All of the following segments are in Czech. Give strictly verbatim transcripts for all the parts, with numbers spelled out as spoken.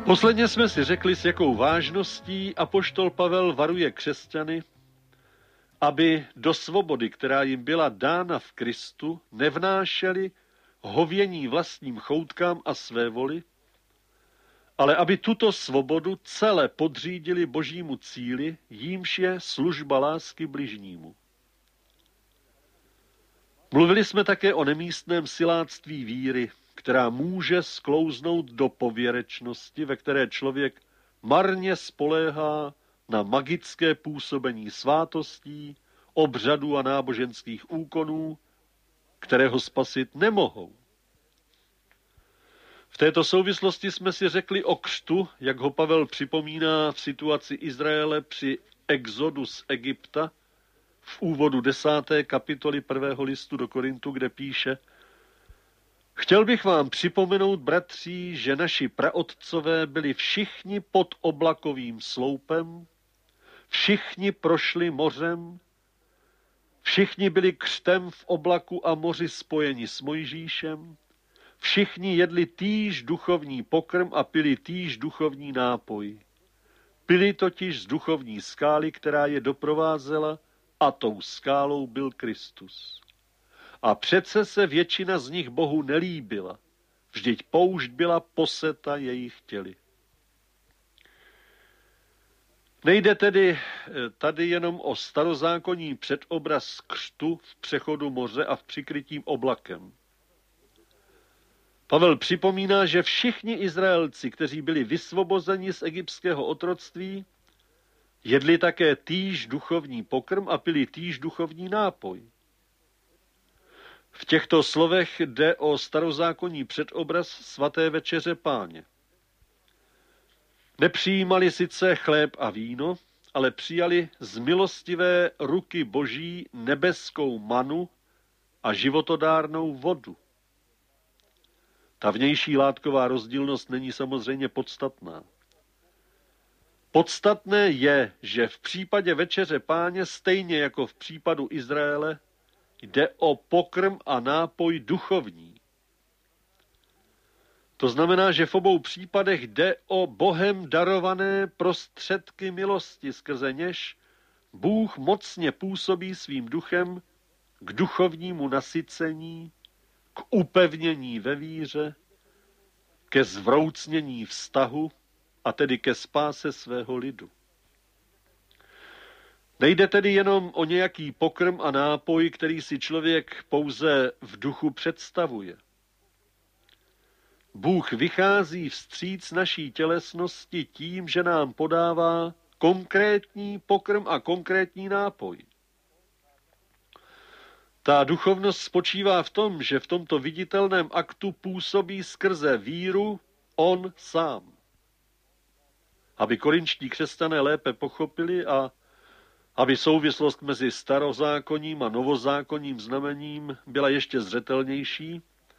Posledně jsme si řekli, s jakou vážností apoštol Pavel varuje křesťany, aby do svobody, která jim byla dána v Kristu, nevnášeli hovění vlastním choutkám a své voli, ale aby tuto svobodu celé podřídili božímu cíli, jímž je služba lásky bližnímu. Mluvili jsme také o nemístném siláctví víry, která může sklouznout do pověrečnosti, ve které člověk marně spoléhá na magické působení svátostí, obřadů a náboženských úkonů, které ho spasit nemohou. V této souvislosti jsme si řekli o křtu, jak ho Pavel připomíná v situaci Izraele při exodu z Egypta, v úvodu desáté kapitoly prvého listu do Korintu, kde píše: Chtěl bych vám připomenout, bratří, že naši praotcové byli všichni pod oblakovým sloupem, všichni prošli mořem, všichni byli křtem v oblaku a moři spojeni s Mojžíšem, všichni jedli týž duchovní pokrm a pili týž duchovní nápoj. Pili totiž z duchovní skály, která je doprovázela, a tou skálou byl Kristus. A přece se většina z nich Bohu nelíbila, vždyť poušť byla poseta jejich těly. Nejde tedy tady jenom o starozákonní předobraz křtu v přechodu moře a v přikrytím oblakem. Pavel připomíná, že všichni Izraelci, kteří byli vysvobozeni z egyptského otroctví, jedli také týž duchovní pokrm a pili týž duchovní nápoj. V těchto slovech jde o starozákonní předobraz svaté večeře Páně. Nepřijímali sice chléb a víno, ale přijali z milostivé ruky Boží nebeskou manu a životodárnou vodu. Ta vnější látková rozdílnost není samozřejmě podstatná. Podstatné je, že v případě večeře Páně, stejně jako v případu Izraele, jde o pokrm a nápoj duchovní. To znamená, že v obou případech jde o Bohem darované prostředky milosti, skrze něž Bůh mocně působí svým duchem k duchovnímu nasycení, k upevnění ve víře, ke zvroucnění vztahu, a tedy ke spáse svého lidu. Nejde tedy jenom o nějaký pokrm a nápoj, který si člověk pouze v duchu představuje. Bůh vychází vstříc naší tělesnosti tím, že nám podává konkrétní pokrm a konkrétní nápoj. Ta duchovnost spočívá v tom, že v tomto viditelném aktu působí skrze víru on sám. Aby korinští křesťané lépe pochopili a aby souvislost mezi starozákonním a novozákonním znamením byla ještě zřetelnější,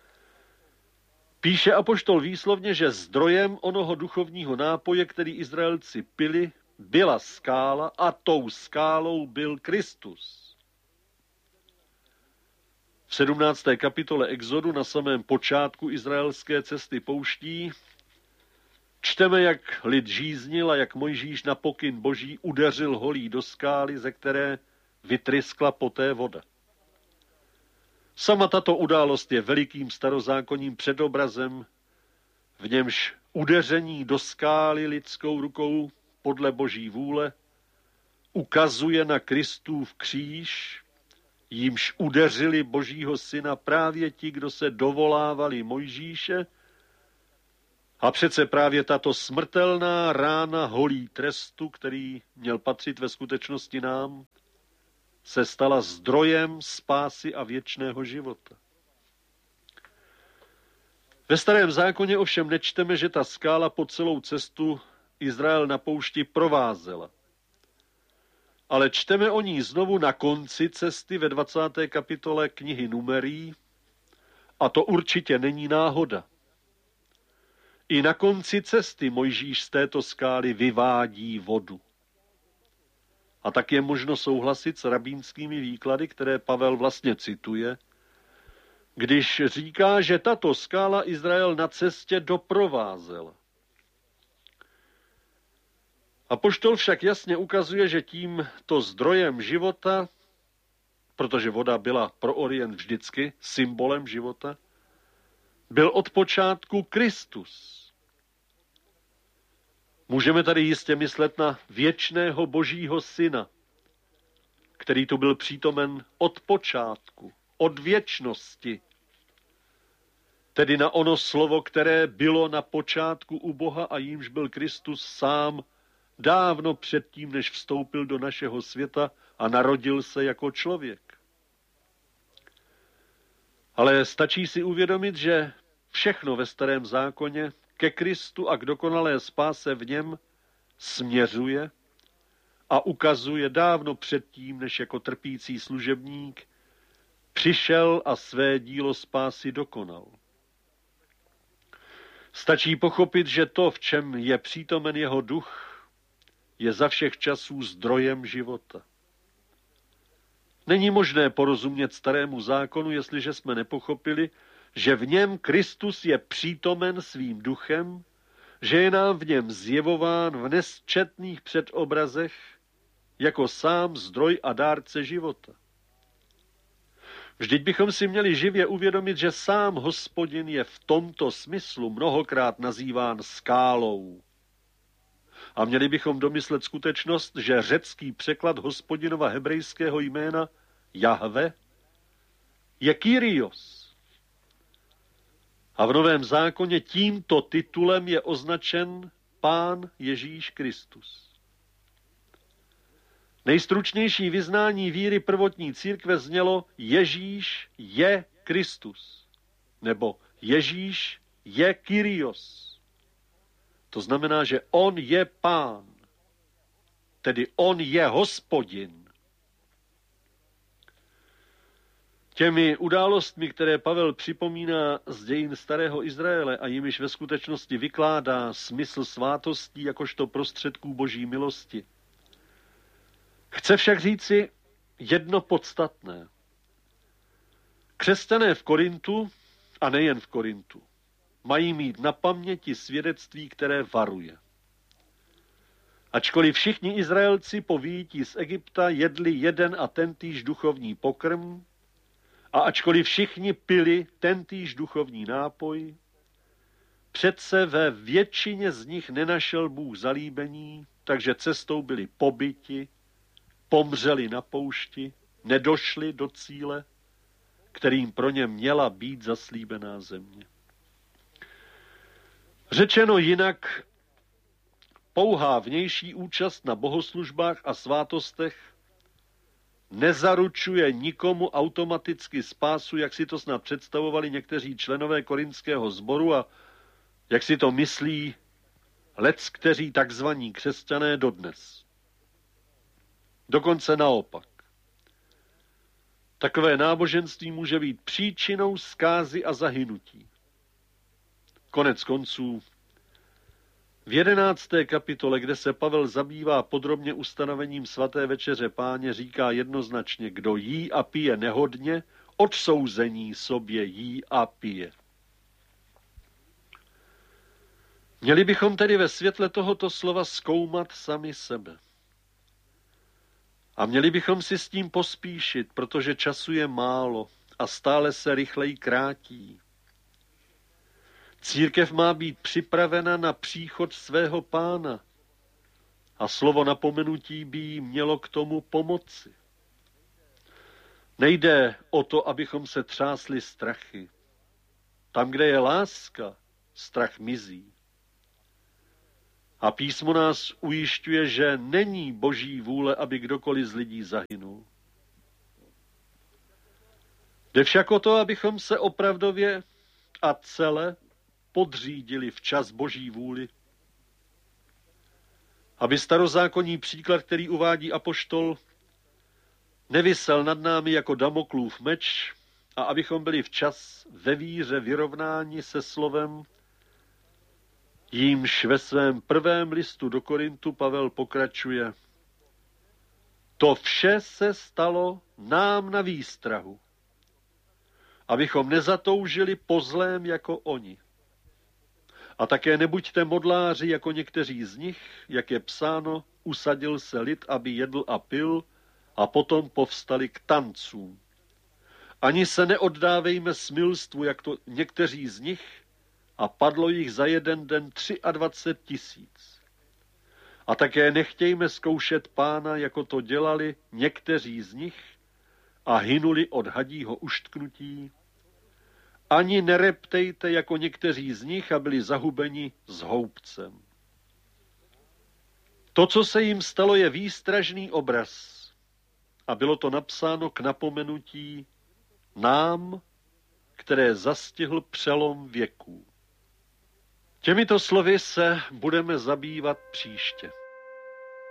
píše apoštol výslovně, že zdrojem onoho duchovního nápoje, který Izraelci pili, byla skála a tou skálou byl Kristus. V sedmnácté kapitole Exodu na samém počátku izraelské cesty pouští čteme, jak lid žíznil a jak Mojžíš na pokyn Boží udeřil holí do skály, ze které vytryskla poté voda. Sama tato událost je velikým starozákonním předobrazem, v němž udeření do skály lidskou rukou podle Boží vůle ukazuje na Kristův kříž, jímž udeřili Božího syna právě ti, kdo se dovolávali Mojžíše. A přece právě tato smrtelná rána holí trestu, který měl patřit ve skutečnosti nám, se stala zdrojem spásy a věčného života. Ve Starém zákoně ovšem nečteme, že ta skála po celou cestu Izrael na poušti provázela. Ale čteme o ní znovu na konci cesty ve dvacáté kapitole knihy Numerí, a to určitě není náhoda. I na konci cesty Mojžíš z této skály vyvádí vodu. A tak je možno souhlasit s rabínskými výklady, které Pavel vlastně cituje, když říká, že tato skála Izrael na cestě doprovázela. Apoštol však jasně ukazuje, že tímto zdrojem života, protože voda byla pro Orient vždycky symbolem života, byl od počátku Kristus. Můžeme tady jistě myslet na věčného Božího syna, který tu byl přítomen od počátku, od věčnosti. Tedy na ono slovo, které bylo na počátku u Boha a jímž byl Kristus sám dávno předtím, než vstoupil do našeho světa a narodil se jako člověk. Ale stačí si uvědomit, že všechno ve Starém zákoně ke Kristu a k dokonalé spáse v něm směřuje a ukazuje dávno předtím, než jako trpící služebník přišel a své dílo spásy dokonal. Stačí pochopit, že to, v čem je přítomen jeho duch, je za všech časů zdrojem života. Není možné porozumět Starému zákonu, jestliže jsme nepochopili, že v něm Kristus je přítomen svým duchem, že je nám v něm zjevován v nesčetných předobrazech jako sám zdroj a dárce života. Vždyť bychom si měli živě uvědomit, že sám Hospodin je v tomto smyslu mnohokrát nazýván skálou. A měli bychom domyslet skutečnost, že řecký překlad Hospodinova hebrejského jména Jahve je Kyrios. A v Novém zákoně tímto titulem je označen Pán Ježíš Kristus. Nejstručnější vyznání víry prvotní církve znělo Ježíš je Kristus, nebo Ježíš je Kyrios. To znamená, že on je Pán, tedy on je Hospodin. Těmi událostmi, které Pavel připomíná z dějin starého Izraele a jimiž ve skutečnosti vykládá smysl svátostí jakožto prostředků Boží milosti, chce však říci jedno podstatné. Křesťané v Korintu, a nejen v Korintu, mají mít na paměti svědectví, které varuje. Ačkoliv všichni Izraelci po vyjití z Egypta jedli jeden a tentýž duchovní pokrm, a ačkoliv všichni pili tentýž duchovní nápoj, přece ve většině z nich nenašel Bůh zalíbení, takže cestou byli pobyti, pomřeli na poušti, nedošli do cíle, kterým pro ně měla být zaslíbená země. Řečeno jinak, pouhá vnější účast na bohoslužbách a svátostech nezaručuje nikomu automaticky spásu, jak si to snad představovali někteří členové korinského sboru a jak si to myslí leckteří takzvaní křesťané dodnes. Dokonce naopak. Takové náboženství může být příčinou zkázy a zahynutí. Konec konců, v jedenácté kapitole, kde se Pavel zabývá podrobně ustanovením svaté večeře Páně, říká jednoznačně, kdo jí a pije nehodně, odsouzení sobě jí a pije. Měli bychom tedy ve světle tohoto slova zkoumat sami sebe. A měli bychom si s tím pospíšit, protože času je málo a stále se rychleji krátí. Církev má být připravena na příchod svého Pána a slovo napomenutí by jí mělo k tomu pomoci. Nejde o to, abychom se třásli strachy. Tam, kde je láska, strach mizí. A písmo nás ujišťuje, že není Boží vůle, aby kdokoliv z lidí zahynul. Jde však o to, abychom se opravdově a celé podřídili včas Boží vůli. Aby starozákonní příklad, který uvádí apoštol, nevysel nad námi jako Damoklův meč a abychom byli včas ve víře vyrovnáni se slovem, jímž ve svém prvém listu do Korintu Pavel pokračuje. To vše se stalo nám na výstrahu, abychom nezatoužili po zlém jako oni. A také nebuďte modláři jako někteří z nich, jak je psáno, usadil se lid, aby jedl a pil, a potom povstali k tancům. Ani se neoddávejme smilstvu, jak to někteří z nich, a padlo jich za jeden den dvacet tři tisíc. A také nechtějme zkoušet Pána, jako to dělali někteří z nich a hynuli od hadího uštknutí. Ani nereptejte, jako někteří z nich, a byli zahubeni s houbcem. To, co se jim stalo, je výstražný obraz a bylo to napsáno k napomenutí nám, které zastihl přelom věků. Těmito slovy se budeme zabývat příště.